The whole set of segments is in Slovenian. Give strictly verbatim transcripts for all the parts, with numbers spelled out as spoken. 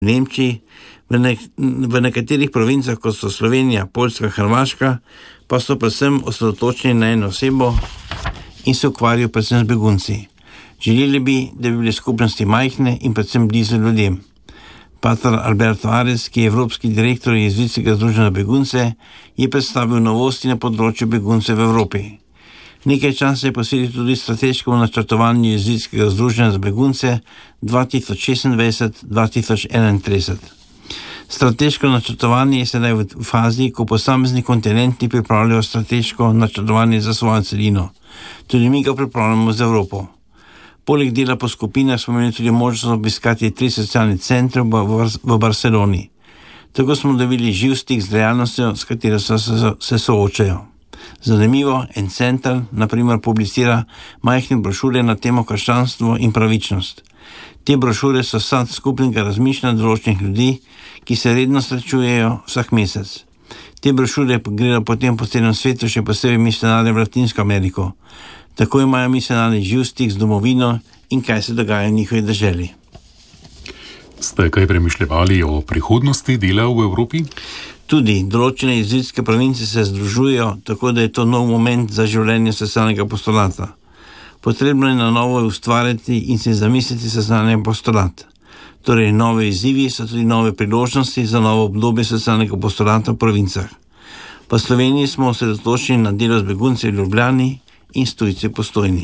V Nemčiji, v, ne, v nekaterih provincah, kot so Slovenija, Poljska, Hrvaška, pa so predvsem osredotočeni na eno osebo in se ukvarjajo predvsem z begunci. Želeli bi, da bi bile skupnosti majhne in predvsem blizu ljudem. Pater Alberto Ares, ki je evropski direktor Jezuitskega združenja za begunce, je predstavil novosti na področju beguncev v Evropi. Nekaj časa je posvetil tudi strateškemu načrtovanju Jezuitskega združenja za begunce dva tisoč šestindvajset do dva tisoč enaintrideset. Strateško načrtovanje je sedaj v fazi, ko posamezni kontinenti pripravljajo strateško načrtovanje za svojo celino. Tudi mi ga pripravljamo z Evropo. Poleg dela po skupinah smo imeli tudi možnost obiskati tri socialne centre v Barceloni. Tako smo dobili živ stik z realnostjo, s katero se, se soočajo. Zanimivo, en center, naprimer, publicira majhne brošure na temo krščanstvo in pravičnost. Te brošure so sad skupnega razmišljanja določenih ljudi, ki se redno srečujejo vsak mesec. Te brošure gredo potem po celem svetu, še posebej misionarje v Latinsko Ameriko. Tako imajo misionarji živ stik z domovino in kaj se dogaja v njihovi deželi. Ste kaj premišljevali o prihodnosti dela v Evropi? Tudi določene jezuitske province se združujejo, tako da je to nov moment za življenje socialnega apostolata. Potrebno je na novo ustvarjati in se zamisliti socialni apostolat. Torej, nove izzivi so tudi nove priložnosti za novo obdobje socialnega apostolata v provincah. V Sloveniji smo osredotočeni na delo z begunci v Ljubljani in s tujci v Postojni.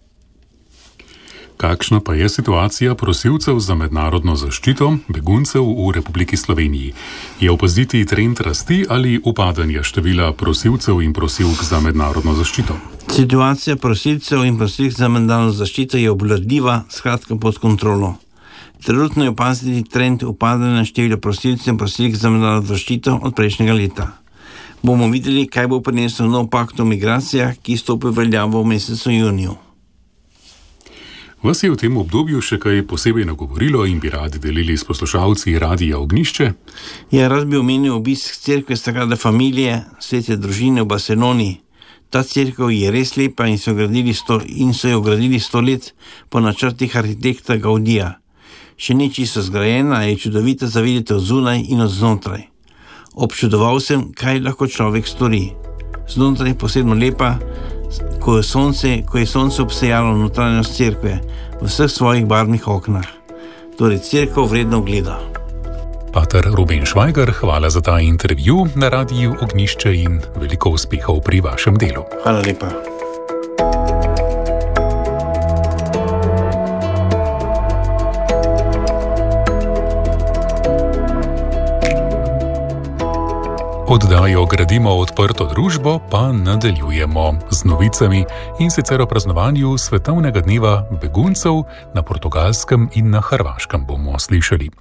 Kakšna pa je situacija prosilcev za mednarodno zaščito, beguncev v Republiki Sloveniji? Je opaziti trend rasti ali upadanja števila prosilcev in prosilk za mednarodno zaščito? Situacija prosilcev in prosilk za mednarodno zaščito je obvladljiva, skratka pod kontrolo. Trenutno je opaziti trend upadanja števila prosilcev in prosilk za mednarodno zaščito od prejšnjega leta. Bomo videli, kaj bo prinesel nov pakt o migracijah, ki stopi v veljavo v mesecu juniju. Vas je v tem obdobju še kaj posebej nagovorilo in bi radi delili s poslušalci Radia Ognjišče? Ja, rad bi omenil obisk cerkve Sagrade Familije, svete družine v Barceloni. Ta cerkev je res lepa in so, sto, in so jo gradili sto let po načrtih arhitekta Gaudija. Še ni čisto zgrajena, je čudovita za videti od zunaj in od znotraj. Občudoval sem, kaj lahko človek stori. Znotraj je posebno lepa, ko je sonce, ko je sonce obsejalo notranjost cerkve v vseh svojih barvnih oknah. Torej, cerkev vredno ogleda. Pater Ruben Švajger, hvala za ta intervju na Radiu Ognjišče in veliko uspehov pri vašem delu. Hvala lepa. Oddajo Gradimo odprto družbo pa nadaljujemo z novicami in sicer o praznovanju svetovnega dneva beguncev na Portugalskem in na Hrvaškem bomo slišali.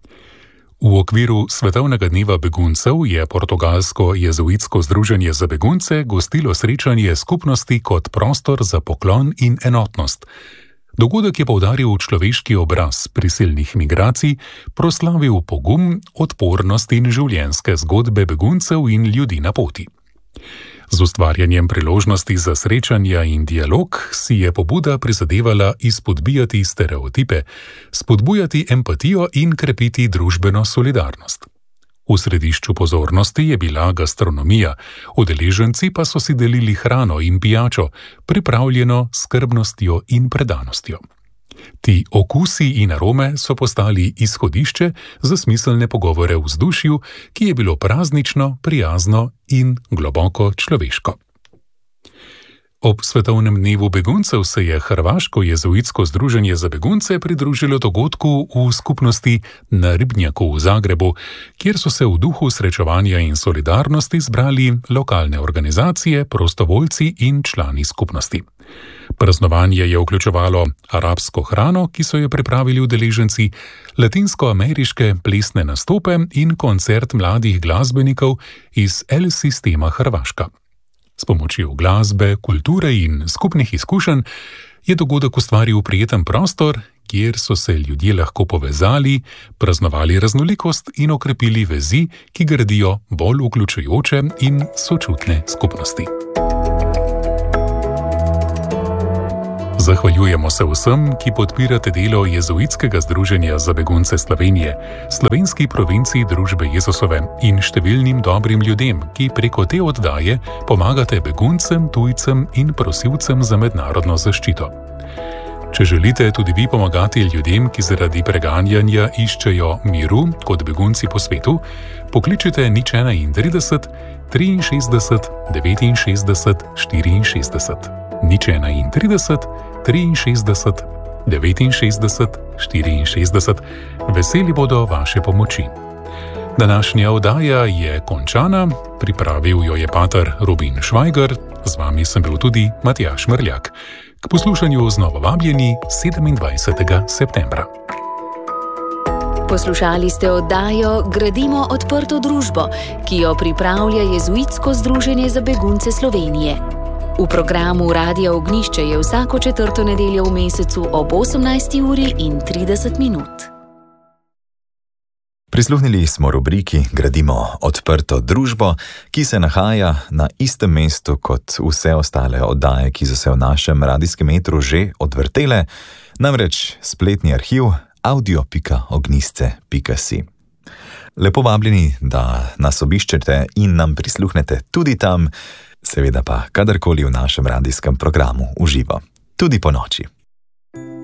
V okviru svetovnega dneva beguncev je Portugalsko jezuitsko združenje za begunce gostilo srečanje skupnosti kot prostor za poklon in enotnost. Dogodek je poudaril človeški obraz prisilnih migracij, proslavil pogum, odpornost in življenjske zgodbe beguncev in ljudi na poti. Z ustvarjanjem priložnosti za srečanja in dialog si je pobuda prizadevala izpodbijati stereotipe, spodbujati empatijo in krepiti družbeno solidarnost. V središču pozornosti je bila gastronomija, udeleženci pa so si delili hrano in pijačo, pripravljeno s skrbnostjo in predanostjo. Ti okusi in arome so postali izhodišče za smiselne pogovore v vzdušju, ki je bilo praznično, prijazno in globoko človeško. Ob svetovnem dnevu beguncev se je Hrvaško jezuitsko združenje za begunce pridružilo dogodku v skupnosti na Ribnjaku v Zagrebu, kjer so se v duhu srečevanja in solidarnosti zbrali lokalne organizacije, prostovoljci in člani skupnosti. Praznovanje je vključevalo arabsko hrano, ki so jo pripravili udeleženci, latinsko-ameriške plesne nastope in koncert mladih glasbenikov iz El Sistema Hrvaška. S pomočjo glasbe, kulture in skupnih izkušenj je dogodek ustvaril prijeten prostor, kjer so se ljudje lahko povezali, praznovali raznolikost in okrepili vezi, ki gradijo bolj vključujoče in sočutne skupnosti. Zahvaljujemo se vsem, ki podpirate delo Jezuitskega združenja za begunce Slovenije, slovenski provinciji Družbe Jezusove in številnim dobrim ljudem, ki preko te oddaje pomagate beguncem, tujcem in prosilcem za mednarodno zaščito. Če želite tudi vi pomagati ljudem, ki zaradi preganjanja iščejo miru kot begunci po svetu, pokličite nič enaintrideset, triinšestdeset, devetinšestdeset, štiriinšestdeset. nič enaintrideset, triinšestdeset, devetinšestdeset, štiriinšestdeset. Veseli bodo vaše pomoči. Današnja oddaja je končana, pripravil jo je pater Robin Švajger, z vami sem bil tudi Matjaž Mrljak. K poslušanju znova vabljeni sedemindvajsetega septembra. Poslušali ste oddajo Gradimo odprto družbo, ki jo pripravlja Jezuitsko združenje za begunce Slovenije. V programu Radia Ognjišče je vsako četrto nedeljo v mesecu ob osemnajsti uri in trideset minut. Prisluhnili smo rubriki Gradimo odprto družbo, ki se nahaja na istem mestu kot vse ostale oddaje, ki so se v našem radijskem etru že odvrtele, namreč spletni arhiv audio pika ognjisce pika si. Lepo vabljeni, da nas obiščete in nam prisluhnete tudi tam, seveda pa kadarkoli v našem radijskem programu v živo, tudi po noči.